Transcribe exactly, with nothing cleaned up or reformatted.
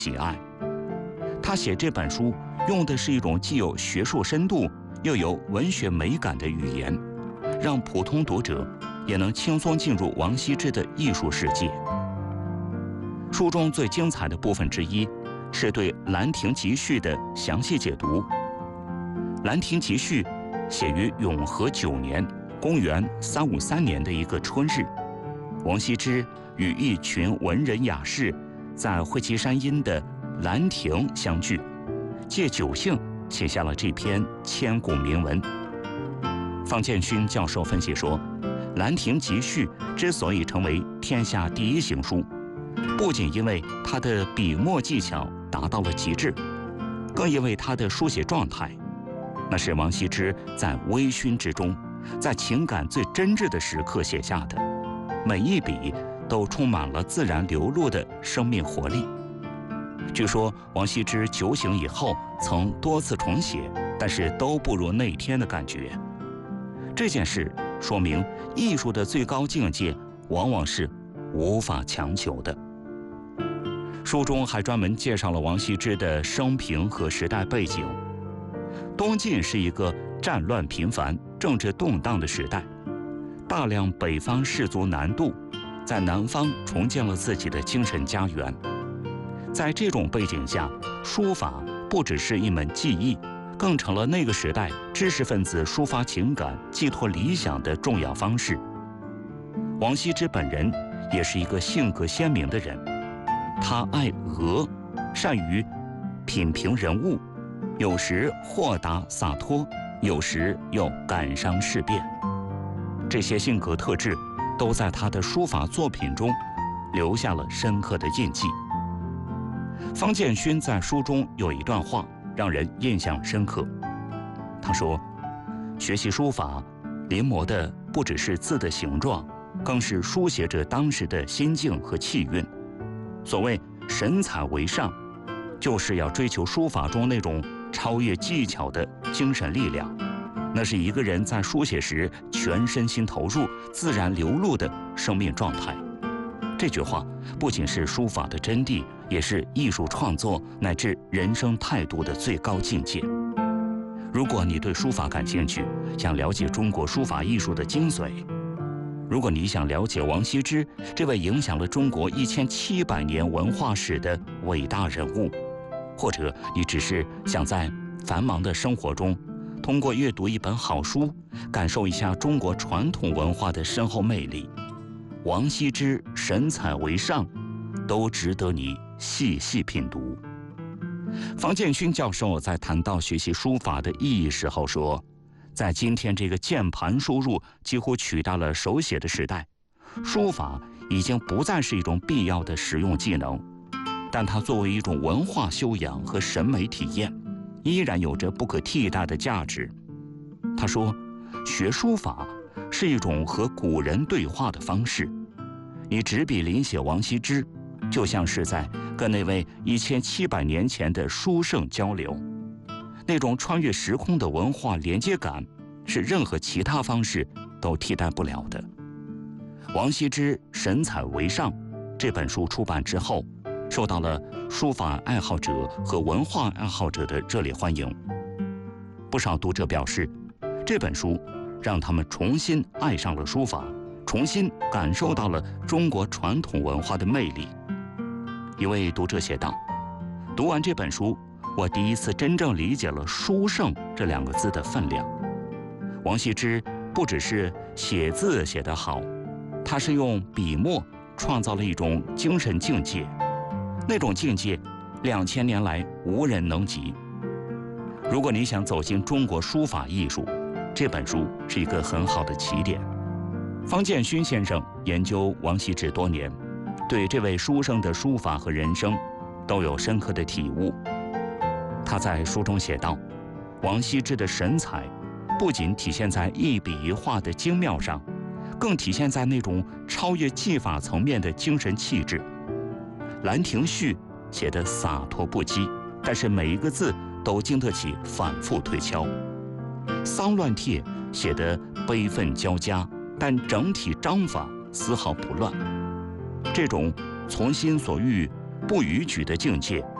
喜爱。他写这本书用的是一种既有学术深度又有文学美感的语言，让普通读者也能轻松进入王羲之的艺术世界。书中最精彩的部分之一是对《兰亭集序》的详细解读。《兰亭集序》写于永和九年，公元三五三年的一个春日，王羲之与一群文人雅士在会稽山阴的兰亭相聚，借酒兴写下了这篇千古名文。方建勋教授分析说，《兰亭集序》之所以成为天下第一行书，不仅因为它的笔墨技巧达到了极致，更因为它的书写状态，那是王羲之在微醺之中，在情感最真挚的时刻写下的，每一笔都充满了自然流露的生命活力。据说王羲之酒醒以后曾多次重写，但是都不如那天的感觉。这件事说明艺术的最高境界往往是无法强求的。书中还专门介绍了王羲之的生平和时代背景。东晋是一个战乱频繁、政治动荡的时代，大量北方士族南渡，在南方重建了自己的精神家园。在这种背景下，书法不只是一门技艺，更成了那个时代知识分子抒发情感、寄托理想的重要方式。王羲之本人也是一个性格鲜明的人，他爱讹，善于品评人物，有时豁达洒脱，有时又感伤事变。这些性格特质都在他的书法作品中留下了深刻的印记。方建勋在书中有一段话让人印象深刻，他说，学习书法临摹的不只是字的形状，更是书写者当时的心境和气韵。所谓神采为上，就是要追求书法中那种超越技巧的精神力量，那是一个人在书写时全身心投入、自然流露的生命状态。这句话不仅是书法的真谛，也是艺术创作乃至人生态度的最高境界。如果你对书法感兴趣，想了解中国书法艺术的精髓，如果你想了解王羲之这位影响了中国一千七百年文化史的伟大人物，或者你只是想在繁忙的生活中通过阅读一本好书，感受一下中国传统文化的深厚魅力，王羲之神采为上，都值得你细细品读。方建勋教授在谈到学习书法的意义时候说，在今天这个键盘输入几乎取代了手写的时代，书法已经不再是一种必要的实用技能，但它作为一种文化修养和审美体验，依然有着不可替代的价值。他说，学书法是一种和古人对话的方式，你执笔临写王羲之，就像是在跟那位一千七百年前的书圣交流。那种穿越时空的文化连接感，是任何其他方式都替代不了的。王羲之神采为上这本书出版之后，受到了书法爱好者和文化爱好者的热烈欢迎。不少读者表示，这本书让他们重新爱上了书法，重新感受到了中国传统文化的魅力。一位读者写道，读完这本书，我第一次真正理解了书圣这两个字的分量。王羲之不只是写字写得好，他是用笔墨创造了一种精神境界，那种境界两千年来无人能及。如果你想走进中国书法艺术，这本书是一个很好的起点。方建勋先生研究王羲之多年，对这位书圣的书法和人生都有深刻的体悟。他在书中写道，王羲之的神采不仅体现在一笔一画的精妙上，更体现在那种超越技法层面的精神气质。《兰亭序》写得洒脱不羁，但是每一个字都经得起反复推敲。《丧乱帖》写得悲愤交加，但整体章法丝毫不乱。这种从心所欲不逾矩的境界，